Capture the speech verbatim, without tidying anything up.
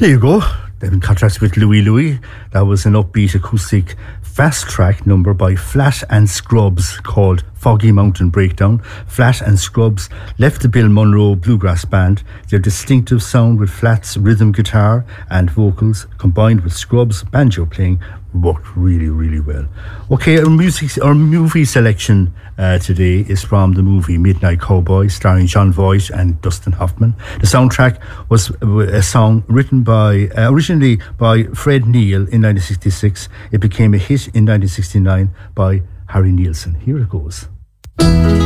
There you go. In contrast with Louie Louie, that was an upbeat acoustic fast track number by Flat and Scrubs called Foggy Mountain Breakdown. Flat and Scrubs left the Bill Monroe Bluegrass Band. Their distinctive sound with Flat's rhythm guitar and vocals combined with Scrubs' banjo playing worked really, really well. Okay, our music, our movie selection uh, today is from the movie Midnight Cowboy, starring Jon Voight and Dustin Hoffman. The soundtrack was a song written by uh, originally by Fred Neil in nineteen sixty-six. It became a hit in nineteen sixty-nine by Harry Nilsson. Here it goes.